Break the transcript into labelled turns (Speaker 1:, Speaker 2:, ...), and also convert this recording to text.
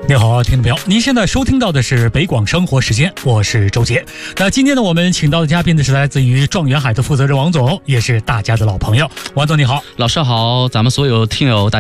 Speaker 1: 你好，听众朋友，您现在收听到的是北广生活时间，我是周杰。那今天呢，我们请到的嘉宾呢是来自于状元海的负责人王总，也是大家的老朋友。王总你好。
Speaker 2: 老师好，咱们所有听友大